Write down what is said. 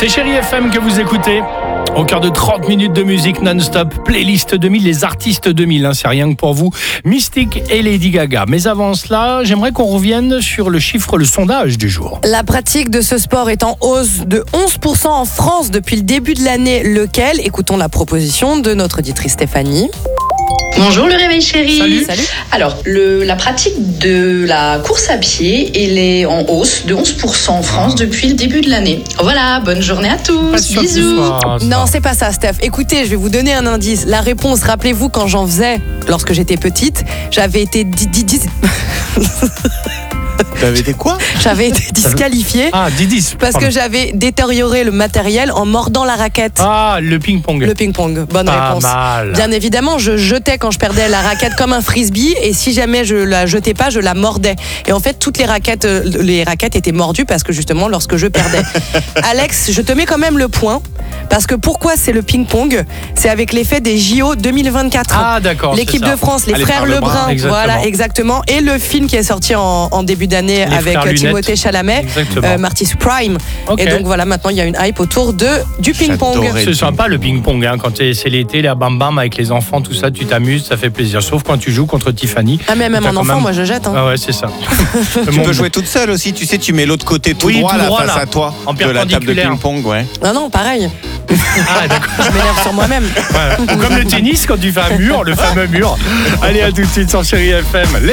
C'est Chérie FM que vous écoutez. Au cœur de 30 minutes de musique non-stop, playlist 2000, les artistes 2000, c'est rien que pour vous, Mystique et Lady Gaga. Mais avant cela, j'aimerais qu'on revienne sur le sondage du jour. La pratique de ce sport est en hausse de 11% en France depuis le début de l'année. Lequel ? Écoutons la proposition de notre auditrice Stéphanie. Bonjour le réveil chéri. Salut. Alors, la pratique de la course à pied, elle est en hausse de 11% en France depuis le début de l'année. Voilà, bonne journée à tous. Pas sûr que ce Bisous. soit ça. Non, c'est pas ça, Steph. Écoutez, je vais vous donner un indice. La réponse, rappelez-vous, quand j'en faisais, lorsque j'étais petite, j'avais été T'avais été quoi ? j'avais été disqualifiée Ah, Didis. parce que j'avais détérioré le matériel en mordant la raquette. Ah, le ping-pong. Le ping-pong, bonne Pas réponse. mal. Bien évidemment, je jetais quand je perdais la raquette comme un frisbee et si jamais je la jetais pas, je la mordais. Et en fait, toutes les raquettes étaient mordues parce que justement, lorsque je perdais. Alex, je te mets quand même le point parce que pourquoi c'est le ping-pong ? C'est avec l'effet des JO 2024. Ah, d'accord. L'équipe c'est ça. de France, les Ah, les frères frères Lebrun, Lebrun, voilà, exactement. Et le film qui est sorti en début d'année Les avec frères Timothée Lunettes. Chalamet, Exactement. Marty's Prime. Ok. Et donc voilà, maintenant il y a une hype autour du ping-pong. J'adorais. C'est sympa le ping-pong, hein. Quand c'est l'été, la bam-bam avec les enfants, tout ça, tu t'amuses, ça fait plaisir. Sauf quand tu joues contre Tiffany. Ah mais même T'as un quand enfant, même- moi je jette. Hein. Ah ouais, c'est ça. Tu peux jouer toute seule aussi, tu sais, tu mets l'autre côté tout Oui, droit, tout là, droit, face là, à toi, en de la table de perpendiculaire. ping-pong, ouais. Non, pareil. Ah, d'accord. Je m'énerve sur moi-même. Ouais. Ou comme le tennis, quand tu fais un mur, le fameux mur. Allez, à tout de suite sur Chérie FM.